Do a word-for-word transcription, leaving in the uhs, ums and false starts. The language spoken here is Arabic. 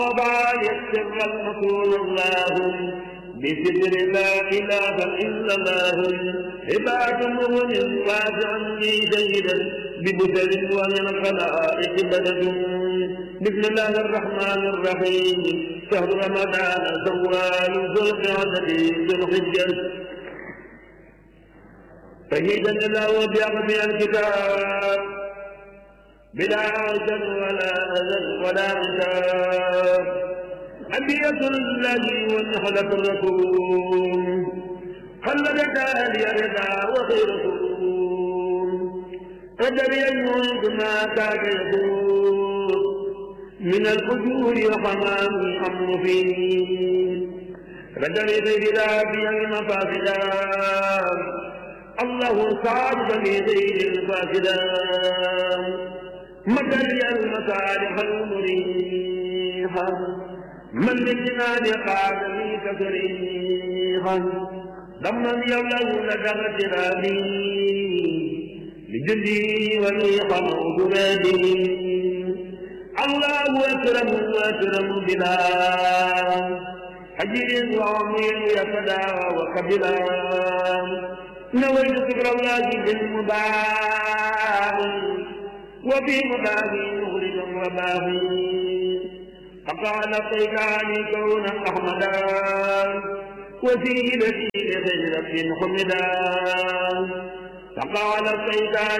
وضع يسر الرسول الله بسدر لا إله إلا الله عباد مغن واسعا لي جيدا ببشر ومن الخلائق بدد. بسم الله الرحمن الرحيم. شهر رمضان زوال ذو القعدة ذو الحجة شهيدا له بأخذ الكتاب بلا عجل ولا أذى ولا عتاب. أنبياء الله والنحلة الرسول خلدك أهل رضا وخير رسول قدر يموت ما كاد يكون من الفجور وحمام الأمر فيه قدر يدير في المفاسد الله صعب بغير الفاسد مدري المصالح المريحة من للجنان قاد لي كسريحا ضمن يوله لدى اغترابي لجدي وليق موجودي. الله أكرم وأكرم بلا حجر وعمير يفدى وقبلا. نويت شكر الله بالمباح وفي مباهي مخرج وباهي. فقال الشيطان كون أحمدا وسيلتي لخيرة حمدا. فقال الشيطان